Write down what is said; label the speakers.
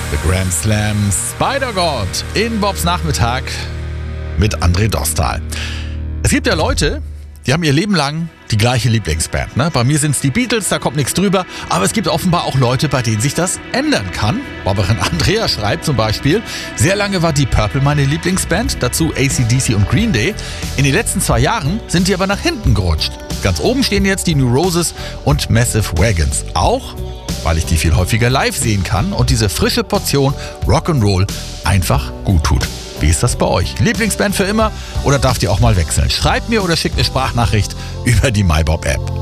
Speaker 1: The Grand Slam Spider-God in Bobs Nachmittag mit André Dostal. Es gibt ja Leute, die haben ihr Leben lang die gleiche Lieblingsband. Ne? Bei mir sind es die Beatles, da kommt nichts drüber. Aber es gibt offenbar auch Leute, bei denen sich das ändern kann. Bobberin Andrea schreibt zum Beispiel: Sehr lange war Deep Purple meine Lieblingsband, dazu AC/DC und Green Day. In den letzten 2 Jahren sind die aber nach hinten gerutscht. Ganz oben stehen jetzt die New Roses und Massive Wagons. Auch weil ich die viel häufiger live sehen kann und diese frische Portion Rock'n'Roll einfach gut tut. Wie ist das bei euch? Lieblingsband für immer oder darf die auch mal wechseln? Schreibt mir oder schickt eine Sprachnachricht über die MyBob-App.